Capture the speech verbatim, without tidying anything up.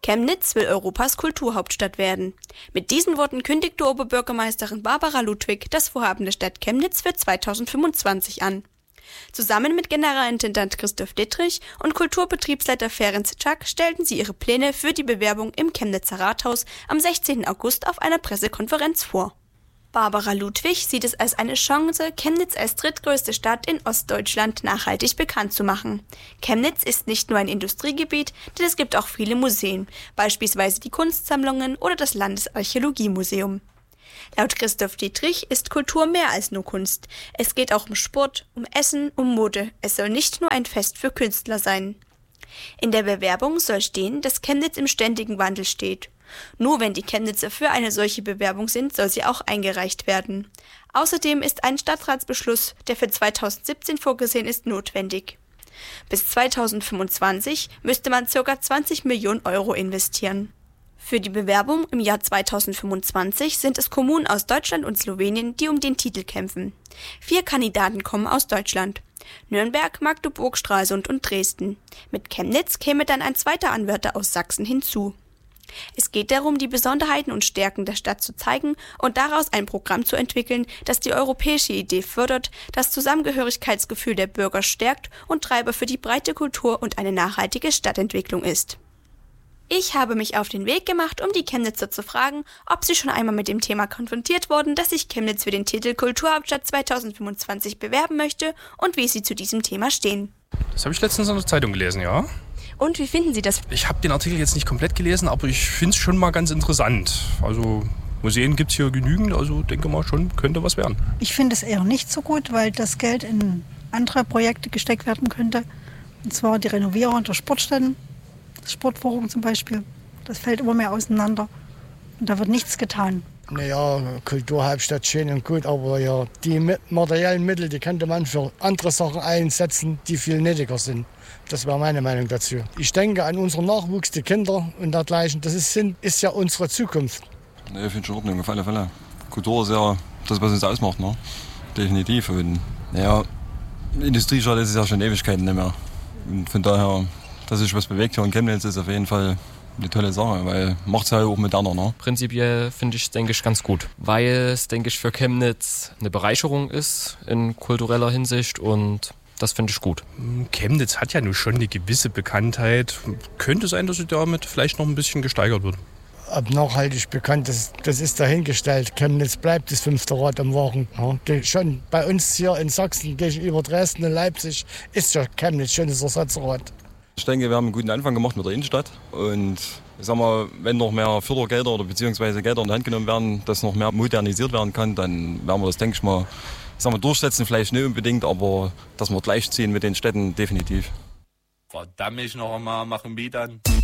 Chemnitz will Europas Kulturhauptstadt werden. Mit diesen Worten kündigte Oberbürgermeisterin Barbara Ludwig das Vorhaben der Stadt Chemnitz für zweitausendfünfundzwanzig an. Zusammen mit Generalintendant Christoph Dittrich und Kulturbetriebsleiter Ferenc Czak stellten sie ihre Pläne für die Bewerbung im Chemnitzer Rathaus am sechzehnten August auf einer Pressekonferenz vor. Barbara Ludwig sieht es als eine Chance, Chemnitz als drittgrößte Stadt in Ostdeutschland nachhaltig bekannt zu machen. Chemnitz ist nicht nur ein Industriegebiet, denn es gibt auch viele Museen, beispielsweise die Kunstsammlungen oder das Landesarchäologiemuseum. Laut Christoph Dittrich ist Kultur mehr als nur Kunst. Es geht auch um Sport, um Essen, um Mode. Es soll nicht nur ein Fest für Künstler sein. In der Bewerbung soll stehen, dass Chemnitz im ständigen Wandel steht. Nur wenn die Chemnitzer für eine solche Bewerbung sind, soll sie auch eingereicht werden. Außerdem ist ein Stadtratsbeschluss, der für zweitausendsiebzehn vorgesehen ist, notwendig. Bis zweitausendfünfundzwanzig müsste man ca. zwanzig Millionen Euro investieren. Für die Bewerbung im Jahr zweitausendfünfundzwanzig sind es Kommunen aus Deutschland und Slowenien, die um den Titel kämpfen. Vier Kandidaten kommen aus Deutschland: Nürnberg, Magdeburg, Stralsund und Dresden. Mit Chemnitz käme dann ein zweiter Anwärter aus Sachsen hinzu. Es geht darum, die Besonderheiten und Stärken der Stadt zu zeigen und daraus ein Programm zu entwickeln, das die europäische Idee fördert, das Zusammengehörigkeitsgefühl der Bürger stärkt und Treiber für die breite Kultur und eine nachhaltige Stadtentwicklung ist. Ich habe mich auf den Weg gemacht, um die Chemnitzer zu fragen, ob sie schon einmal mit dem Thema konfrontiert wurden, dass sich Chemnitz für den Titel Kulturhauptstadt zweitausendfünfundzwanzig bewerben möchte und wie sie zu diesem Thema stehen. Das habe ich letztens in der Zeitung gelesen, ja. Und wie finden Sie das? Ich habe den Artikel jetzt nicht komplett gelesen, aber ich finde es schon mal ganz interessant. Also Museen gibt es hier genügend, also denke mal schon, könnte was werden. Ich finde es eher nicht so gut, weil das Geld in andere Projekte gesteckt werden könnte. Und zwar die Renovierung der Sportstätten, das Sportforum zum Beispiel. Das fällt immer mehr auseinander und da wird nichts getan. Naja, Kulturhauptstadt schön und gut, aber ja, die materiellen Mittel, die könnte man für andere Sachen einsetzen, die viel nötiger sind. Das wäre meine Meinung dazu. Ich denke an unseren Nachwuchs, die Kinder und dergleichen. Das ist, ist ja unsere Zukunft. Nee, ich finde schon in Ordnung, auf alle Fälle. Kultur ist ja das, was uns ausmacht, ne? Definitiv. Und naja, Industriestadt ist es ja schon Ewigkeiten nicht mehr. Und von daher, dass sich was bewegt hier in Chemnitz, ist auf jeden Fall eine tolle Sache, weil macht es ja auch moderner. Ne? Prinzipiell finde ich es, denke ich, ganz gut, weil es, denke ich, für Chemnitz eine Bereicherung ist in kultureller Hinsicht und das finde ich gut. Chemnitz hat ja nun schon eine gewisse Bekanntheit. Könnte sein, dass sie damit vielleicht noch ein bisschen gesteigert wird. Ob nachhaltig bekannt ist, das ist dahingestellt. Chemnitz bleibt das fünfte Rad am Wagen. Ja, schon bei uns hier in Sachsen gegenüber Dresden und Leipzig ist ja Chemnitz schon das Ersatzrad. Ich denke, wir haben einen guten Anfang gemacht mit der Innenstadt und ich sag mal, wenn noch mehr Fördergelder oder beziehungsweise Gelder in die Hand genommen werden, dass noch mehr modernisiert werden kann, dann werden wir das, denke ich mal, ich sag mal, durchsetzen vielleicht nicht unbedingt, aber dass wir gleichziehen mit den Städten definitiv. Verdammt, noch einmal machen wir dann.